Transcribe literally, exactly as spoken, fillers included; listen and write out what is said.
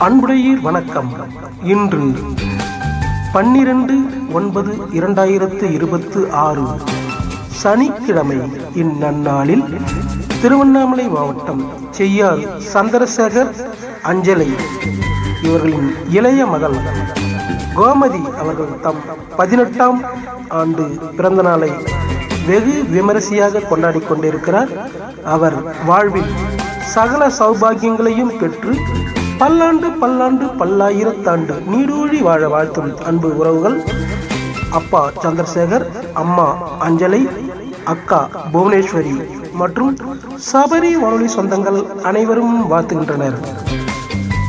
அன்புடையீர் வணக்கம். இன்று பன்னிரண்டு ஒன்பது இரண்டாயிரத்து இருபத்து ஆறு சனிக்கிழமை. இந்நன்னாளில் திருவண்ணாமலை மாவட்டம் செய்யார் சந்திரசேகர் அஞ்சலை இவர்களின் இளைய மகள் கோமதி அவர்கள் தம் பதினெட்டாம் ஆண்டு பிறந்த நாளை வெகு விமரிசையாக கொண்டாடி கொண்டிருக்கிறார். அவர் வாழ்வில் சகல சௌபாகியங்களையும் பெற்று பல்லாண்டு பல்லாண்டு பல்லாயிரத்தாண்டு நீடூழி வாழ வாழ்த்தும் அன்பு உறவுகள் அப்பா சந்திரசேகர், அம்மா அஞ்சலை, அக்கா புவனேஸ்வரி மற்றும் சபரி வானொலி சொந்தங்கள் அனைவரும் வாழ்த்துகின்றனர்.